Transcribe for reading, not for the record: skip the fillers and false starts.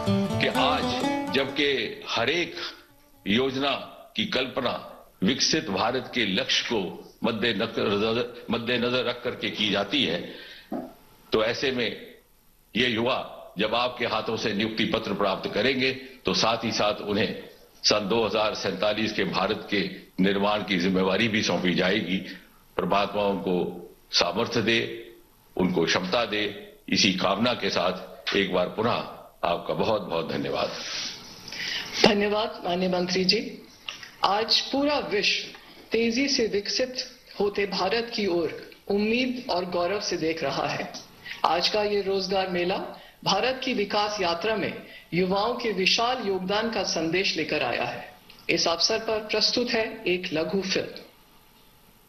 कि आज जबकि हर एक योजना की कल्पना विकसित भारत के लक्ष्य को मद्देनजर रख करके की जाती है, तो ऐसे में ये युवा जब आपके हाथों से नियुक्ति पत्र प्राप्त करेंगे तो साथ ही साथ उन्हें सन 2047 के भारत के निर्माण की जिम्मेवारी भी सौंपी जाएगी। परमात्मा उनको सामर्थ्य दे, उनको क्षमता दे। इसी कामना के साथ एक बार पुनः आपका बहुत बहुत धन्यवाद। धन्यवाद माननीय मंत्री जी। आज पूरा विश्व तेजी से विकसित होते भारत की ओर उम्मीद और गौरव से देख रहा है। आज का ये रोजगार मेला भारत की विकास यात्रा में युवाओं के विशाल योगदान का संदेश लेकर आया है। इस अवसर पर प्रस्तुत है एक लघु फिल्म।